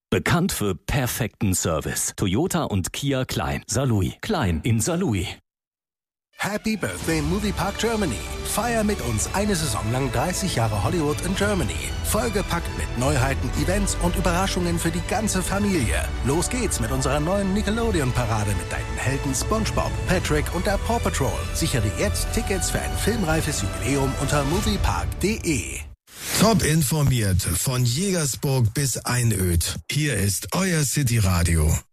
Bekannt für perfekten Service. Toyota und Kia Klein. Saarlouis. Klein in Saarlouis. Happy Birthday Moviepark Germany. Feier mit uns eine Saison lang 30 Jahre Hollywood in Germany. Vollgepackt mit Neuheiten, Events und Überraschungen für die ganze Familie. Los geht's mit unserer neuen Nickelodeon-Parade mit deinen Helden SpongeBob, Patrick und der Paw Patrol. Sichere jetzt Tickets für ein filmreifes Jubiläum unter moviepark.de. Top informiert von Jägersburg bis Einöd. Hier ist euer City Radio.